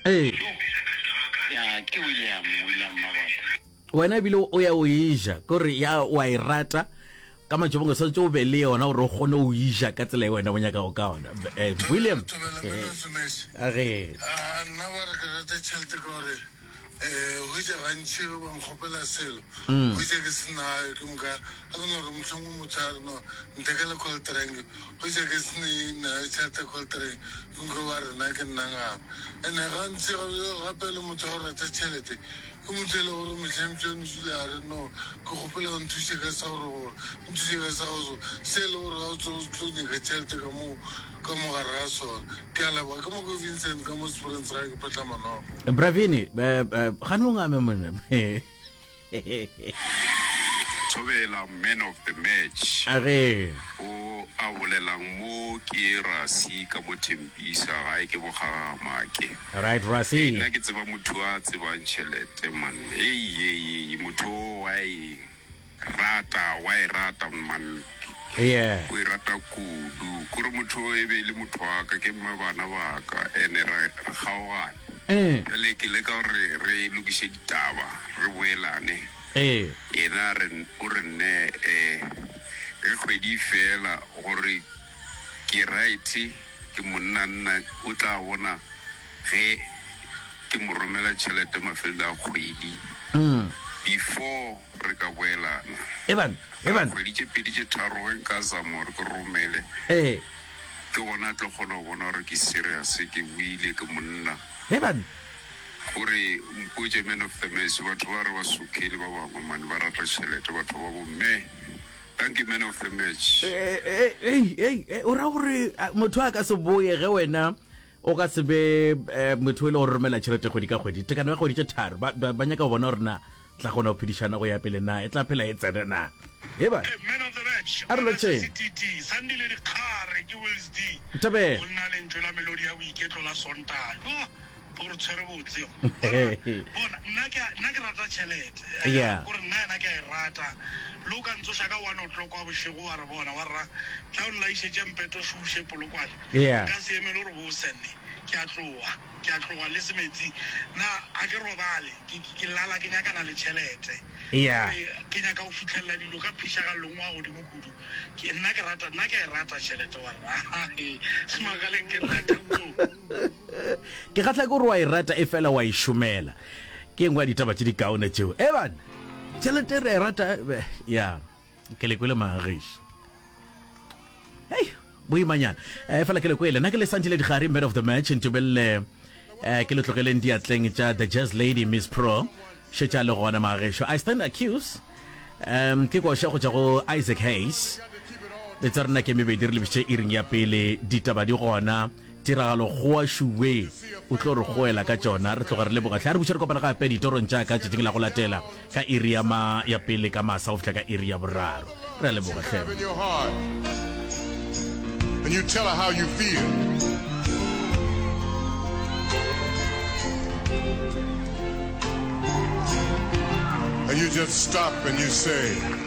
Eh, ya ke William Mabata. wena ebile o ya o ija kore ya wa e rata ka matšobongo sa tse o be le yona gore o kgone o ija ka tsela e wena bo nyaka go ka ona William a ge nna ba re ke rata tšhelete ka gore go itse gantši ba nkgopela selo go itse ke senayo ke moka a kone gore motlhongwe motho a re no ntekele coltreng go itse ke senayo tšhelete coltreng ke ba rena ke nnang gape and-e gantši gape le motho a go rata tšhelete ke motho e le gore metlhametsone sile a re no ke gopela go nthuse ka sa gore nthuse ka sa go se le gore ga o tse go tlo nyaka tšhelete ka mogare ga sone ke a leboga ka mo ko Vincent ka mo sporents ga ke phetla manogo Bravini gane o ngame mona Thobela man of the match a ge o a bolelang mo ke Rasi ka mo Thembisa ga ke bogamake right Rasi nna ke tseba motho a tsebang tšhelete man motho wa e rata man yeah o e rata kudu kore motho e be le motho wa ka ke mabana ba ka ene ra kgaogane le ke le ka gore re lokise ditaba re boelane ena o re nne re kgwedi fela gore ke right ke monna nna o tla bona ge ke mo romela tšhelete mafelelo a kgwedi before re ka boelana Evan kgwedi tše pedi tše tharo ge nka zama gore ke romele ke bona tlo kgona go bona gore ke serious ke buile ke monna Evan gore mpotse man of the match batho ba re ba sukile ba bangwe mane ba rata tšhelete batho ba bomme thank you man of the match o ra gore motho a ka se boye ge wena o ka se be motho e le go romela tšhelete kgwedi ka kgwedi tekano ya kgwedi tše tharo ba nyaka go bona gore na tla gona go phedišana go ya pele na e tla phela e tsene na eba man of the match a re lotšeng sandile dikgare ke Wills D Tabele go nna le ntho la melodi ya boiketlo la sontaga gore tshwere botse bona nna ke rata tšhelete gore nna yena ke a e rata lo ka ntsoša ka 1 o'clock wa bošego wa re bona wa rra tla o nlaišetse mpeto šuše polokwane ka se emele gore bo o senne ke a tloga le semetsi na a ke robale ke lala ke nyakana le tšhelete ke nyaka go fitlhelela dilo ka phišagalong wa godimo kudu nna ke e rata tšhelete wa rra semakaleng ke nnatao ke gatla ke gore wa e rata e fela wa e šomela ke engwe ya ditaba tše dikaone tšeo Evan tšhelete re e rata ya ke lekwele magagiši boimanyana fela ke lekwele nna ke le santile digare man of the match ntobelele ke le tlogeleng diatleng tša the jazz lady Miss Pro šetša le gona magagišo I stand accused ke koša go tša go Isaac Hayes le tsa rena ke mebedi re lebitše iring ya pele ditaba di gona tiragalo goa šuwe o tlo re goela ka tšona re tloga re le bogatlhe a re buša re kopana gape ditorong tšaka tšetšeng la go latela ka iri ya pele ka masa go fihla ka iri ya boraro re a le bogatlhe and you tell her how you feel and you just stop and you say